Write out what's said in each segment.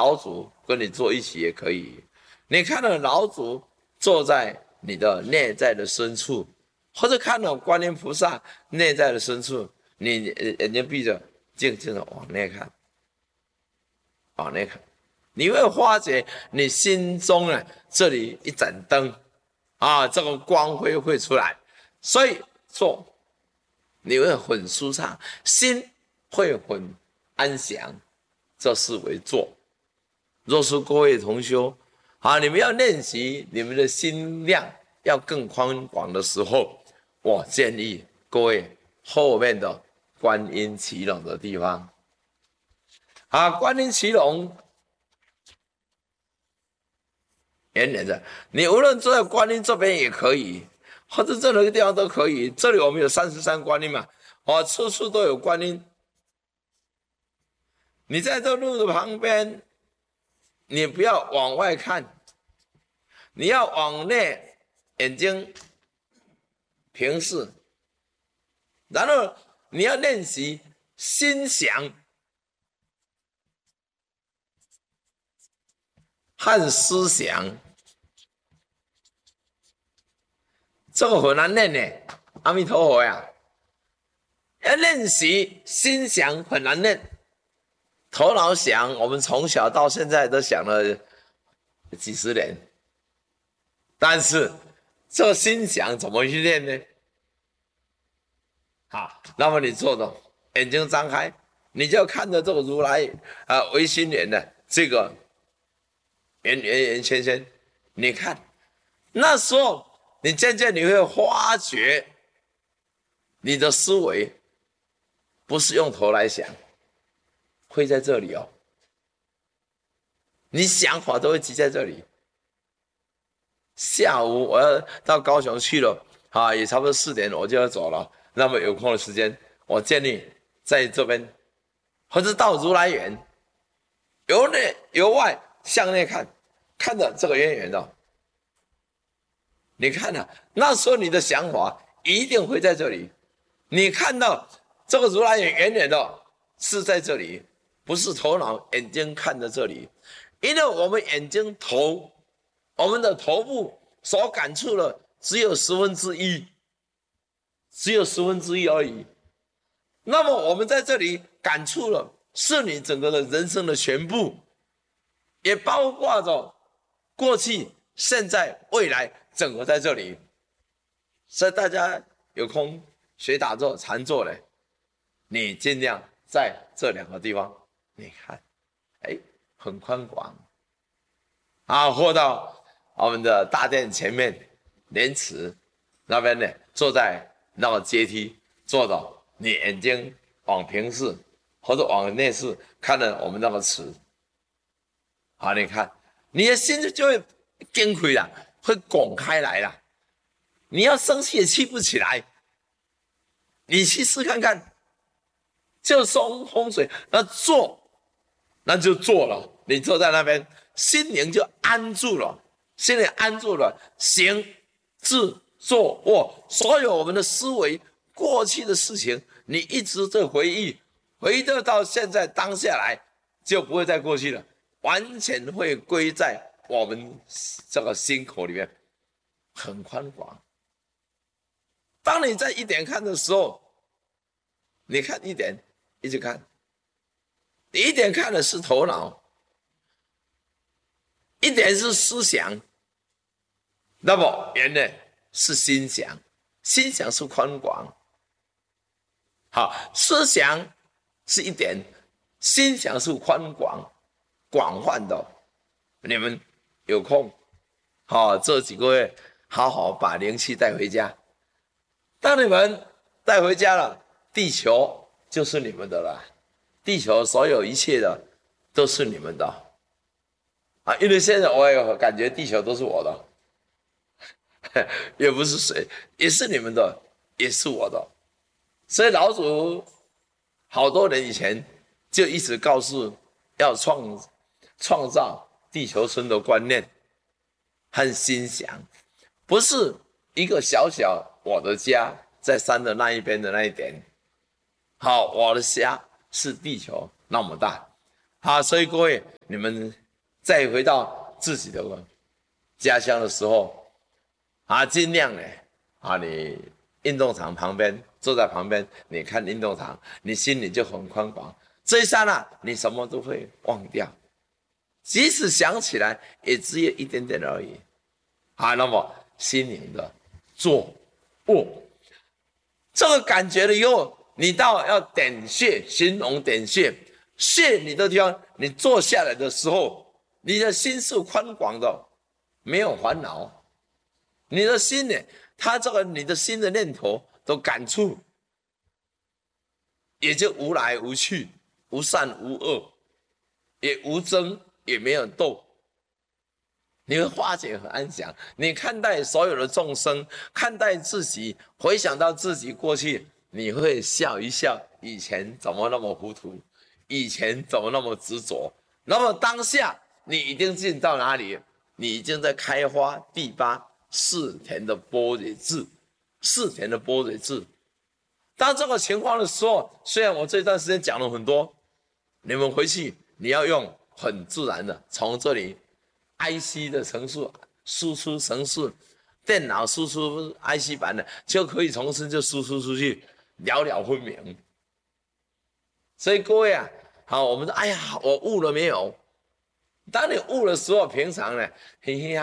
老祖跟你坐一起也可以，你看到老祖坐在你的内在的深处，或者看到观音菩萨内在的深处，你眼睛闭着，静静的往内看，往内看，你会发觉你心中呢这里一盏灯啊，这个光辉会出来，所以坐你会很舒畅，心会很安详，这是为坐。若是各位同修啊，你们要练习你们的心量要更宽广的时候，我建议各位后面的观音骑龙的地方啊，观音骑龙远远的，你无论坐在观音这边也可以，或者任何一个地方都可以。这里我们有33观音嘛，哦，处处都有观音。你在这路的旁边，你不要往外看，你要往内，眼睛平视，然后你要练习心想和思想，这个很难练呢。阿弥陀佛呀，要练习心想很难练。头脑想，我们从小到现在都想了几十年，但是这心想怎么去练呢？好，那么你坐着，眼睛张开，你就看着这个如来唯心莲的这个圆圈圈，你看，那时候你渐渐你会发觉，你的思维不是用头来想。会在这里哦，你想法都会集在这里。下午我要到高雄去了啊，也差不多4点我就要走了。那么有空的时间，我建议在这边，或者到如来园，由内由外向内看，看着这个圆圆的，你看啊，那时候你的想法一定会在这里。你看到这个如来园圆圆的，是在这里。不是头脑眼睛看着这里，因为我们眼睛我们的头部所感触的只有1/10，只有1/10而已。那么我们在这里感触了，是你整个的人生的全部，也包括着过去、现在、未来，整合在这里。所以大家有空学打坐、禅坐的，你尽量在这2个地方。你看，哎，很宽广啊！或到我们的大殿前面莲池那边呢，坐在那个阶梯坐着，你眼睛往平视或者往内视，看着我们那个池，好，你看，你的心就会崩溃了，会拱开来了。你要生气也气不起来，你去试看看，就松风水，那就做了，你坐在那边，心灵就安住了，心灵安住了，行、志、坐、卧，所有我们的思维，过去的事情，你一直在回忆，回得到现在当下来，就不会再过去了，完全会归在我们这个心口里面，很宽广。当你在一点看的时候，你看一点，一直看。你一点看的是头脑，一点是思想，那么原来是心想，心想是宽广。好，思想是一点，心想是宽广、广泛的。你们有空，好，这几个月好好把灵气带回家。当你们带回家了，地球就是你们的了。地球所有一切的都是你们的啊！因为现在我也感觉地球都是我的，也不是谁，也是你们的，也是我的。所以老祖好多年以前就一直告诉要创造地球村的观念和心想，不是一个小小我的家在山的那一边的那一点。好，我的家是地球那么大， 好，所以各位，你们再回到自己的家乡的时候，尽量呢，你运动场旁边坐在旁边，你看运动场，你心里就很宽广。这一刹那，你什么都会忘掉，即使想起来，也只有一点点而已。那么心灵的坐卧，这个感觉了以后，你到要点穴，形容点穴，穴你的地方，你坐下来的时候，你的心是宽广的，没有烦恼。你的心呢，你的心的念头都感触，也就无来无去，无善无恶，也无争，也没有斗。你会化解和安详，你看待所有的众生，看待自己，回想到自己过去，你会笑一笑，以前怎么那么糊涂，以前怎么那么执着。那么当下你已经进到哪里？你已经在开花第八四田的般若智，四田的般若智。当这个情况的时候，虽然我这段时间讲了很多，你们回去你要用很自然的从这里 IC 的程序输出程序，电脑输出 IC 版的，就可以从此就输出出去，了了分明。所以各位我们说，哎呀，我悟了没有？当你悟的时候，平常呢，嘿嘿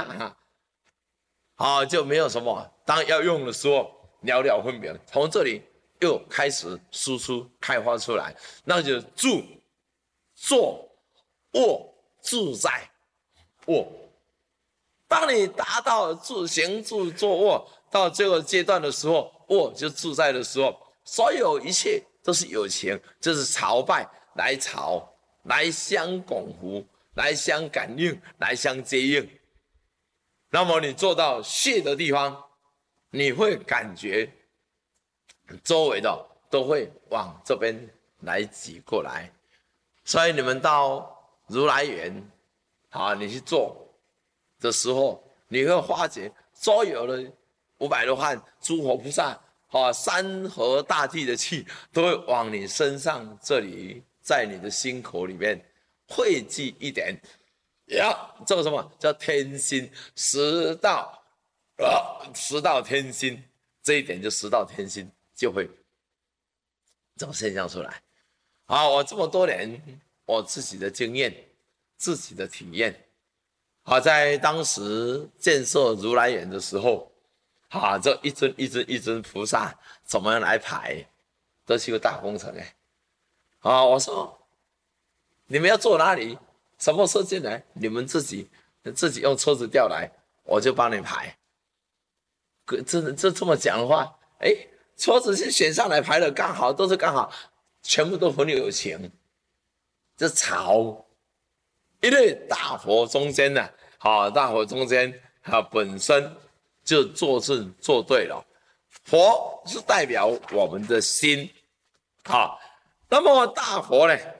就没有什么。当要用的时候，了了分明。从这里又开始输出开发出来，那就是住、坐、卧、自在。卧，当你达到行住坐卧到这个阶段的时候，卧就自在的时候，所有一切都是有情，就是朝拜来朝，来相拱服，来相感应，来相接应。那么你做到穴的地方，你会感觉周围的都会往这边来挤过来。所以你们到如来园你去做的时候，你会化解所有的500罗汉、诸佛菩萨山河大地的气，都会往你身上这里，在你的心口里面汇聚一点。这个什么叫天心？十道天心，这一点就十道天心就会这种现象出来。我这么多年我自己的经验，自己的体验，在当时建设如来园的时候，这一尊一尊菩萨怎么样来排，都是个大工程我说你们要坐哪里，什么时候进来，你们自己用车子调来，我就帮你排。这么讲的话，车子是选上来排的，刚好都是刚好，全部都很有情。这潮，因为大佛中间大佛中间本身就做正做对了，佛是代表我们的心那么大佛呢，